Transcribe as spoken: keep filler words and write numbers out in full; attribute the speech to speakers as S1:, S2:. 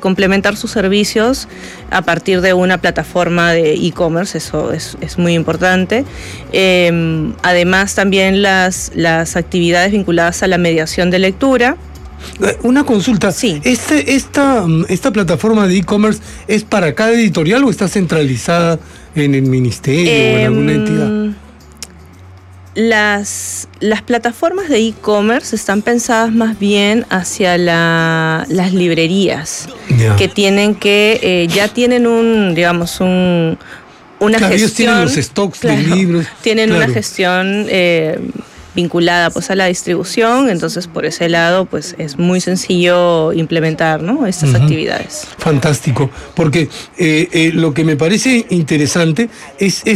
S1: complementar sus servicios a partir de una plataforma de e-commerce, eso es, es muy importante. Eh, además también las, las actividades vinculadas a la mediación de lectura.
S2: Una consulta,
S1: sí.
S2: este, esta, esta plataforma de e-commerce es para cada editorial o está centralizada en el ministerio eh, o en alguna entidad?
S1: Las, las plataformas de e-commerce están pensadas más bien hacia la, las librerías, yeah. que tienen que, eh, ya tienen un, digamos, un, una
S2: claro,
S1: gestión.
S2: Ellos tienen los stocks claro, de libros.
S1: Tienen
S2: claro.
S1: una gestión eh, vinculada pues a la distribución, entonces por ese lado pues es muy sencillo implementar, ¿no?, estas uh-huh. actividades.
S2: Fantástico, porque eh, eh, lo que me parece interesante es